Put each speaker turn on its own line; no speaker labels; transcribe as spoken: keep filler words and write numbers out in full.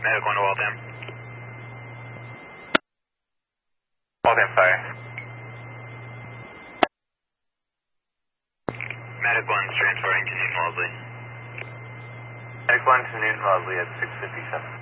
Medic one to Waltham. Waltham fire. Medic one's transferring to Newton Wellesley. Medic one to Newton Wellesley at six fifty-seven.